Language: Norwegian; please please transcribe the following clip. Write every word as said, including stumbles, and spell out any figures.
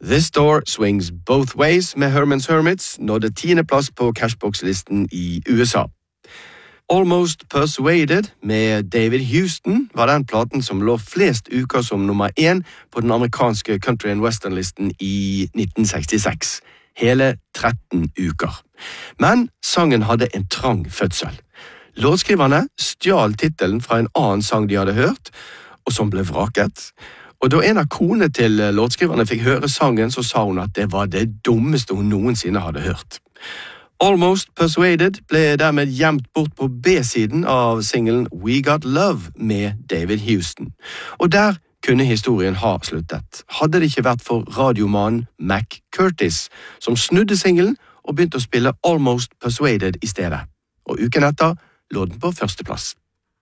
This Door Swings Both Ways med Herman's Hermits nådde tiende plass på Cashbox-listen i U S A. Almost Persuaded med David Houston var den platen som lå flest uker som nummer én på den amerikanske country and western-listen i nitten sekstiseks. Hele tretten uker. Men sangen hadde en trang fødsel. Låtskriverne stjal titelen fra en annen sang de hadde hørt, og som ble vraket. Og da en av konene til låtskriverne fikk høre sangen, så sa hun at det var det dummeste hun noensinne hadde hørt. Almost Persuaded ble dermed gjemt bort på B-siden av singlen We Got Love med David Houston. Og der kunne historien ha sluttet. Hadde det ikke vært for radiomannen Mac Curtis, som snudde singlen og begynte å spille Almost Persuaded i stedet. Og uken etter lå den på førsteplass.